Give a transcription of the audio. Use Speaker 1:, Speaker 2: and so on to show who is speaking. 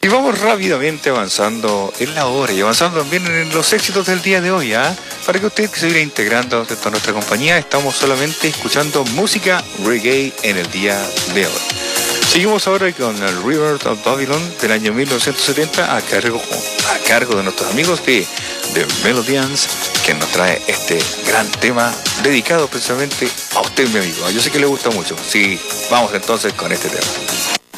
Speaker 1: Y vamos rápidamente avanzando en la hora y avanzando también en los éxitos del día de hoy, ¿ah? Para que usted se vaya integrando dentro de nuestra compañía, estamos solamente escuchando música reggae en el día de hoy. Seguimos ahora con el River of Babylon del año 1970 a cargo de nuestros amigos de The Melodians, que nos trae este gran tema dedicado precisamente a usted, mi amigo. Yo sé que le gusta mucho. Sí, vamos entonces con este tema.